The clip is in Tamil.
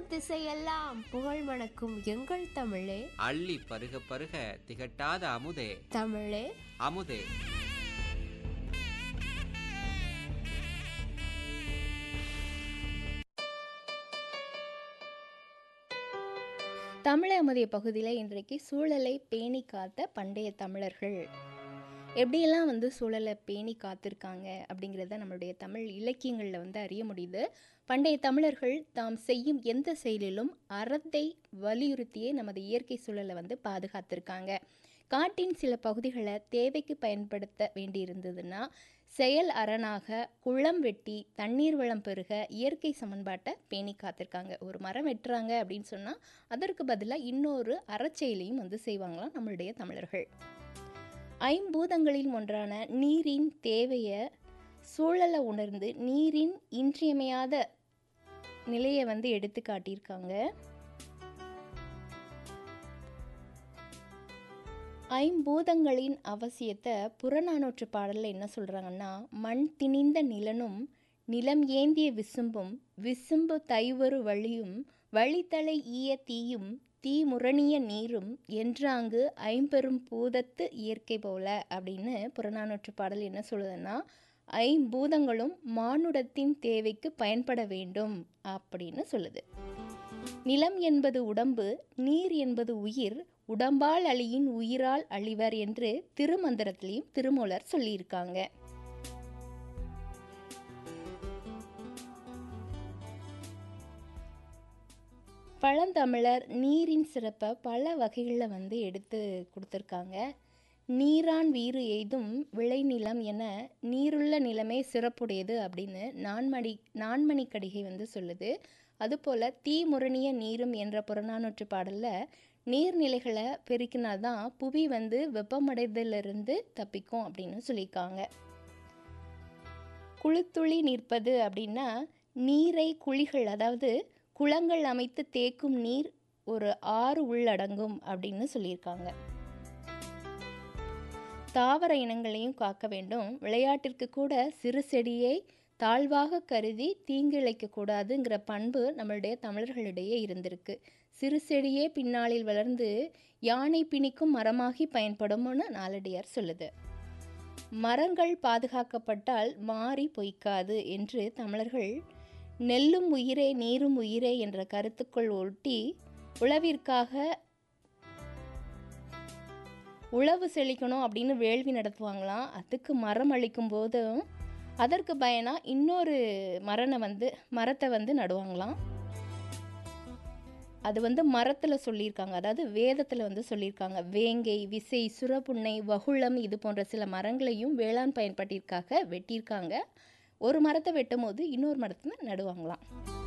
திசையெல்லாம் புகழ் மணக்கும் எங்கள் தமிழே, அள்ளி பருக பருக திகட்டாத அமுதே, தமிழே அமுதே. தமிழ் அமுதிய பகுதியில் இன்றைக்கு சூழலை பேணி காத்த பண்டைய தமிழர்கள் எப்படியெல்லாம் சூழலை பேணி காத்திருக்காங்க அப்படிங்கிறத நம்மளுடைய தமிழ் இலக்கியங்களில் அறிய முடியுது. பண்டைய தமிழர்கள் தாம் செய்யும் எந்த செயலிலும் அறத்தை வலியுறுத்தியே நமது இயற்கை சூழலை பாதுகாத்திருக்காங்க. காட்டின் சில பகுதிகளை தேவைக்கு பயன்படுத்த வேண்டியிருந்ததுன்னா செயல் அரணாக குளம் வெட்டி தண்ணீர் வளம் பெருக இயற்கை சமன்பாட்டை பேணி காத்திருக்காங்க. ஒரு மரம் வெட்டுறாங்க அப்படின்னு சொன்னால் அதற்கு பதிலாக இன்னொரு அறச்செயலையும் செய்வாங்களாம் நம்மளுடைய தமிழர்கள். ஐம்பூதங்களில் ஒன்றான நீரின் தேவையை சூழலை உணர்ந்து நீரின் இன்றியமையாத நிலையை எடுத்து காட்டியிருக்காங்க. ஐம்பூதங்களின் அவசியத்தை புறநானூற்று பாடலில் என்ன சொல்கிறாங்கன்னா, மண் திணிந்த நிலனும் நிலம் ஏந்திய விசும்பும் விசும்பு தைவரு வழியும் வழித்தலை ஈய தீயும் தீ முரணிய நீரும் என்றாங்கு ஐம்பெரும் பூதத்து இயற்கை போல அப்படின்னு புறநானூற்று பாடல் என்ன சொல்லுதுன்னா, ஐம்பூதங்களும் மானுடத்தின் தேவைக்கு பயன்பட வேண்டும் அப்படின்னு சொல்லுது. நிலம் என்பது உடம்பு, நீர் என்பது உயிர், உடம்பால் அழியின் உயிரால் அழிவர் என்று திருமந்திரத்திலையும் திருமூலர் சொல்லியிருக்காங்க. பழந்தமிழர் நீரின் சிறப்பை பல வகைகளில் எடுத்து கொடுத்துருக்காங்க. நீரான் வீறு எய்தும் விளைநிலம் என நீருள்ள நிலமே சிறப்புடையது அப்படின்னு நான்மணிக்கடிகை சொல்லுது. அதுபோல் தீ முரணிய நீரும் என்ற புறநானூற்று பாடலில் நீர்நிலைகளை பெருக்கினால்தான் புவி வெப்பமடைதலிருந்து தப்பிக்கும் அப்படின்னு சொல்லியிருக்காங்க. குளித்துளி நிற்பது அப்படின்னா நீரை குழிகள், அதாவது குளங்கள் அமைத்து தேக்கும் நீர் ஒரு ஆறு உள்ளடங்கும் அப்படின்னு சொல்லியிருக்காங்க. தாவர இனங்களையும் காக்க வேண்டும், விளையாட்டிற்கு கூட சிறு செடியை தாழ்வாக கருதி தீங்கிழைக்கக்கூடாதுங்கிற பண்பு நம்மளுடைய தமிழர்களிடையே இருந்திருக்கு. சிறு செடியே பின்னாளில் வளர்ந்து யானை பிணிக்கும் மரமாகி பயன்படும்னு நாலடியார் சொல்லுது. மரங்கள் பாதுகாக்கப்பட்டால் மாறி பொய்க்காது என்று தமிழர்கள் நெல்லும் உயிரே நீரும் உயிரே என்ற கருத்துக்குள் ஒட்டி உழவிற்காக உழவு செழிக்கணும் அப்படின்னு வேள்வி நடத்துவாங்களாம். அதுக்கு மரம் அழிக்கும் போதும் அதற்கு பயனா இன்னொரு மரத்தை நடுவாங்களாம். அது மரத்தில் சொல்லியிருக்காங்க, அதாவது வேதத்தில் சொல்லியிருக்காங்க. வேங்கை, விசை, சுரப்புன்னை, வகுளம் இது போன்ற சில மரங்களையும் வேளாண் பயன்பாட்டிற்காக வெட்டியிருக்காங்க. ஒரு மரத்தை வெட்டும் போது இன்னொரு மரத்தை நடுவாங்களாம்.